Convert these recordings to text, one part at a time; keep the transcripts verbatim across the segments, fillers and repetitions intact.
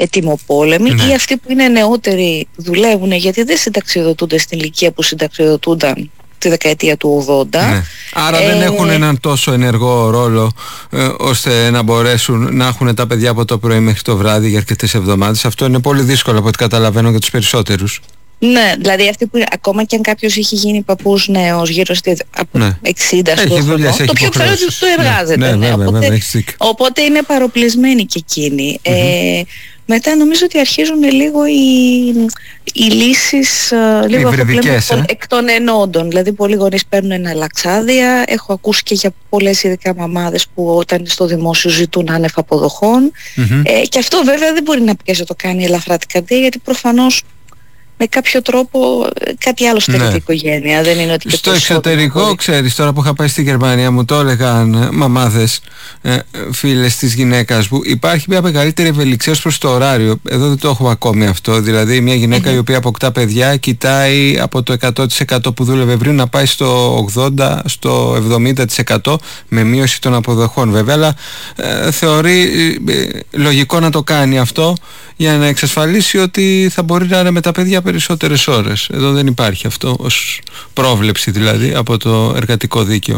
ετοιμοπόλεμοι, ναι. ή αυτοί που είναι νεότεροι δουλεύουν γιατί δεν συνταξιοδοτούνται στην ηλικία που συνταξιοδοτούνταν τη δεκαετία του ογδόντα. Ναι. Άρα ε, δεν έχουν έναν τόσο ενεργό ρόλο ε, ώστε να μπορέσουν να έχουν τα παιδιά από το πρωί μέχρι το βράδυ για αρκετές εβδομάδες. Αυτό είναι πολύ δύσκολο από ό,τι καταλαβαίνω για τους περισσότερους. Ναι, δηλαδή αυτοί που ακόμα και αν κάποιος έχει γίνει παππούς νέος γύρω στη από ναι. εξήντα έχει δουλειές, έχει το πιο πιθανό είναι ότι το εργάζεται. Ναι, ναι. βέβαια, οπότε, βέβαια, έχεις δίκιο. οπότε είναι παροπλισμένοι και εκείνοι. Mm-hmm. Ε, μετά νομίζω ότι αρχίζουν λίγο οι, οι λύσεις uh, λίγο από πλέον ε? εκ των ενόντων. Δηλαδή πολλοί γονείς παίρνουν εναλλαξάδια. Έχω ακούσει και για πολλές ειδικά μαμάδες που όταν είναι στο δημόσιο ζητούν άνευ αποδοχών. Mm-hmm. Ε, και αυτό βέβαια δεν μπορεί να πει να το κάνει ελαφρά την καρδία, γιατί προφανώς με κάποιο τρόπο κάτι άλλο στερεί την οικογένεια. Δεν είναι ότι και στο εξωτερικό, μπορεί. Ξέρεις, τώρα που είχα πάει στη Γερμανία μου το έλεγαν μαμάδες, ε, φίλες της γυναίκας μου, υπάρχει μια μεγαλύτερη ευελιξία ως προς το ωράριο. Εδώ δεν το έχουμε ακόμη αυτό. Δηλαδή μια γυναίκα mm-hmm. η οποία αποκτά παιδιά κοιτάει από το εκατό τοις εκατό που δούλευε πριν να πάει στο ογδόντα τοις εκατό στο εβδομήντα τοις εκατό με μείωση των αποδοχών βέβαια, αλλά ε, θεωρεί ε, λογικό να το κάνει αυτό για να εξασφαλίσει ότι θα μπορεί να είναι με τα παιδιά περισσότερες ώρες. Εδώ δεν υπάρχει αυτό ως πρόβλεψη δηλαδή από το εργατικό δίκαιο.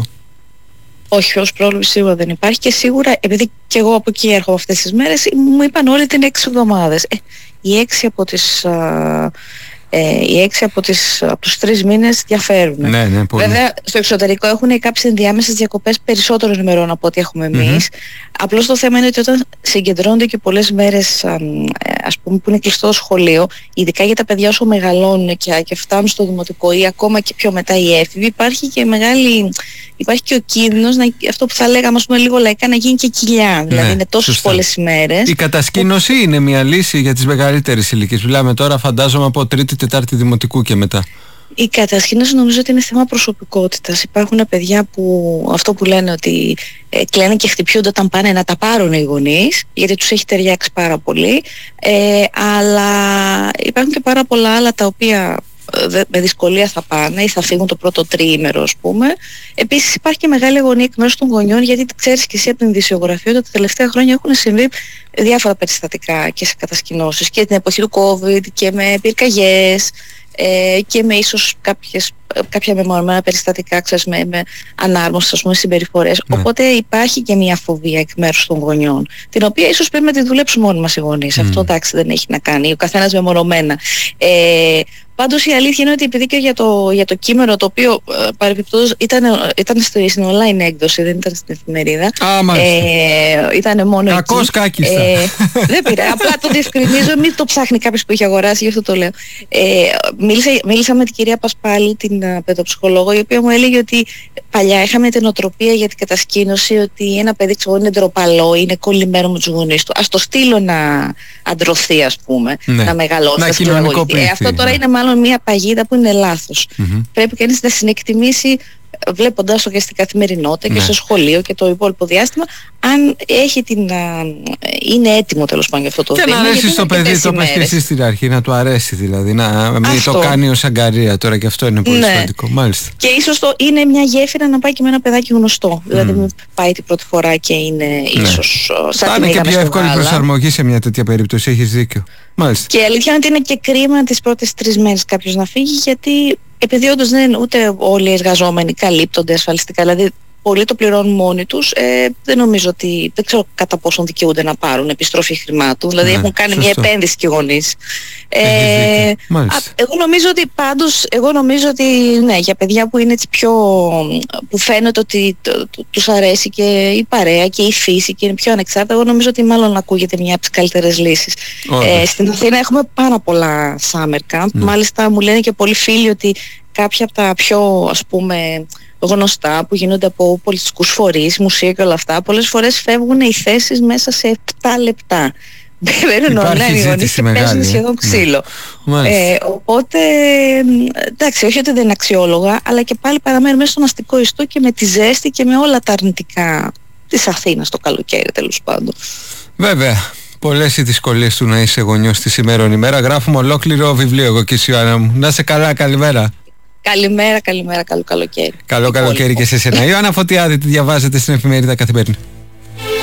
Όχι, ως πρόβλεψη σίγουρα δεν υπάρχει, και σίγουρα επειδή και εγώ από εκεί έρχομαι αυτές τις μέρες, μου είπαν όλοι την έξι εβδομάδες. Ε, οι έξι από τις... Α, Ε, οι έξι από, τις, από τους τρεις μήνες διαφέρουν. Ναι, ναι, πολύ. Βέβαια στο εξωτερικό έχουν κάποιες ενδιάμεσες διακοπές περισσότερων ημερών από ό,τι έχουμε εμείς. Mm-hmm. Απλώς το θέμα είναι ότι όταν συγκεντρώνονται και πολλές μέρες α, ας πούμε που είναι κλειστό σχολείο, ειδικά για τα παιδιά όσο μεγαλώνουν και, και φτάνουν στο δημοτικό ή ακόμα και πιο μετά οι έφηβοι, υπάρχει και μεγάλη, υπάρχει και ο κίνδυνος να, αυτό που θα λέγαμε ας πούμε λίγο λαϊκά, να γίνει και κοιλιά. Ναι, δηλαδή είναι τόσες πολλές ημέρες. Η κατασκήνωση που... είναι μια λύση για τις μεγαλύτερες ηλικίες. Μιλάμε τώρα φαντάζομαι από τρίτη, τετάρτη δημοτικού και μετά. Η κατασκήνωση νομίζω ότι είναι θέμα προσωπικότητας. Υπάρχουν παιδιά που αυτό που λένε ότι ε, κλαίνουν και χτυπιούνται όταν πάνε να τα πάρουν οι γονείς, γιατί τους έχει ταιριάξει πάρα πολύ, ε, αλλά υπάρχουν και πάρα πολλά άλλα τα οποία ε, με δυσκολία θα πάνε ή θα φύγουν το πρώτο τριήμερο ας πούμε. Επίσης υπάρχει και μεγάλη αγωνία εκ μέρους των γονιών, γιατί ξέρεις και εσύ από την ειδησιογραφία ότι τα τελευταία χρόνια έχουν συμβεί διάφορα περιστατικά και σε κατασκηνώσεις και την εποχή του COVID και με πυρκαγιές Ε, και με ίσως κάποιες, κάποια μεμονωμένα περιστατικά, ξέρεις, με, με ανάρμοστες ας πούμε συμπεριφορές. Ναι. Οπότε υπάρχει και μια φοβία εκ μέρους των γονιών, την οποία ίσως πρέπει να τη δουλέψουμε μόνοι μας οι γονείς. Mm. Αυτό εντάξει δεν έχει να κάνει, ο καθένας μεμονωμένα. Ε, Πάντως η αλήθεια είναι ότι επειδή και για το, για το κείμενο, το οποίο ε, παρεμπιπτόντως ήταν, ήταν στο, στην online έκδοση, δεν ήταν στην εφημερίδα. Α, ε, ήταν μόνο κακός εκεί. κάκιστα. Ε, δεν πειρά, απλά το διευκρινίζω, μην το ψάχνει κάποιος που είχε αγοράσει, γι' αυτό το λέω. Ε, μίλησα, μίλησα με την κυρία Πασπάλη, την uh, παιδοψυχολόγο, η οποία μου έλεγε ότι παλιά είχαμε την οτροπία για την κατασκήνωση ότι ένα παιδί ξέρω, είναι ντροπαλό, είναι κολλημένο με τους γονείς του. Ας το στείλω να αντρωθεί, ας πούμε, ναι. να μεγαλώσει, να κοινωνικοποιηθεί. Ε, αυτό τώρα ναι. είναι μάλλον μια παγίδα που είναι λάθος. Mm-hmm. Πρέπει κανείς να συνεκτιμήσει, βλέποντας το και στην καθημερινότητα και ναι. στο σχολείο και το υπόλοιπο διάστημα, αν έχει την, α, είναι έτοιμο τέλος πάντων για αυτό το και βήμα. Και να αρέσει στο παιδί, το πες και εσύ στην αρχή, να του αρέσει δηλαδή, να μην αυτό. Το κάνει ως αγκαρία τώρα, και αυτό είναι πολύ ναι. σημαντικό. Μάλιστα. Και ίσως το είναι μια γέφυρα να πάει και με ένα παιδάκι γνωστό. Mm. Δηλαδή μην πάει την πρώτη φορά και είναι ναι. ίσως σαν θα την είναι και πιο εύκολη προσαρμογή σε μια τέτοια περίπτωση, έχεις δίκιο. Μάλιστα. Και η αλήθεια είναι ότι είναι και κρίμα τις πρώτες τρεις μέρες κάποιος να φύγει, γιατί επειδή όντως δεν είναι ούτε όλοι οι εργαζόμενοι καλύπτονται ασφαλιστικά, δηλαδή πολλοί το πληρώνουν μόνοι τους, ε, δεν νομίζω ότι, δεν ξέρω κατά πόσον δικαιούνται να πάρουν επιστροφή χρημάτων, δηλαδή ναι, έχουν κάνει σωστό. Μια επένδυση και οι γονείς. Ε, α, εγώ νομίζω ότι πάντως, εγώ νομίζω ότι ναι, για παιδιά που είναι έτσι πιο, που φαίνεται ότι το, το, τους αρέσει και η παρέα και η φύση και είναι πιο ανεξάρτητα, εγώ νομίζω ότι μάλλον ακούγεται μια από τις καλύτερες λύσεις. Ε, στην Αθήνα έχουμε πάρα πολλά summer camp, ναι. μάλιστα μου λένε και πολλοί φίλοι ότι κάποια από τα πιο ας πούμε γνωστά που γίνονται από πολιτιστικούς φορείς, μουσεία και όλα αυτά, πολλές φορές φεύγουν οι θέσεις μέσα σε επτά λεπτά. Μπαίνουν online οι γονείς και παίζουν σχεδόν ξύλο. Ναι. Ε, οπότε, εντάξει, όχι ότι δεν είναι αξιόλογα, αλλά και πάλι παραμένουν μέσα στον αστικό ιστό και με τη ζέστη και με όλα τα αρνητικά της Αθήνας το καλοκαίρι τέλος πάντων. Βέβαια. Πολλές οι δυσκολίες του να είσαι γονιός τη σήμερον ημέρα. Γράφουμε ολόκληρο βιβλίο εγώ και η Ιωάννα μου. Να είσαι καλά, καλημέρα. Καλημέρα, καλημέρα, καλό καλοκαίρι. Καλό καλοκαίρι και σε εσένα. Ιωάννα Φωτιάδη, τη διαβάζετε στην εφημερίδα Καθημερινή.